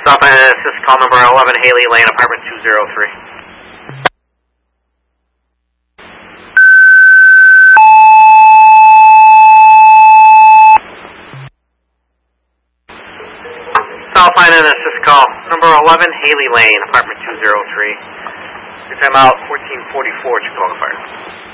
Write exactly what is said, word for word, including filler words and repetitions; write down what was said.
Stop at assist call number eleven Haley Lane, apartment two zero three. South line and assist call number eleven Haley Lane, apartment two zero three. Your time out fourteen forty-four, Chicago Fire.